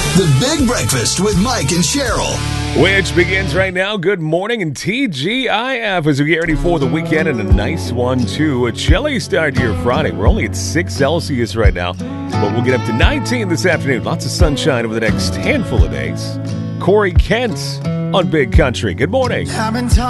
The Big Breakfast with Mike and Cheryl. Which begins right now. Good morning and TGIF as we get ready for the weekend, and a nice one too. A chilly start to your Friday. We're only at 6 Celsius right now, but we'll get up to 19 this afternoon. Lots of sunshine over the next handful of days. Corey Kent on Big Country. Good morning.